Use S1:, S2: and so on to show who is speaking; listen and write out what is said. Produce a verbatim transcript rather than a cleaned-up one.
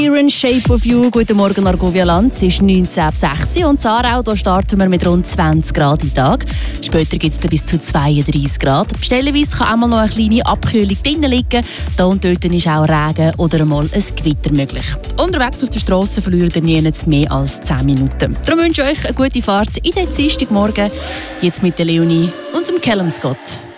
S1: Iron Shape of You. Guten Morgen, Argovia Land. Es ist neunzehn Uhr sechs und in Aarau da starten wir mit rund zwanzig Grad im Tag. Später gibt es bis zu zweiunddreißig Grad. Stellenweise kann auch mal noch eine kleine Abkühlung drinnen liegen. Da und dort ist auch Regen oder einmal ein Gewitter möglich. Unterwegs auf der Straße verliert ihr nie mehr als zehn Minuten. Darum wünsche ich euch eine gute Fahrt in den Dienstagmorgen. Jetzt mit der Leonie und dem Callum Scott.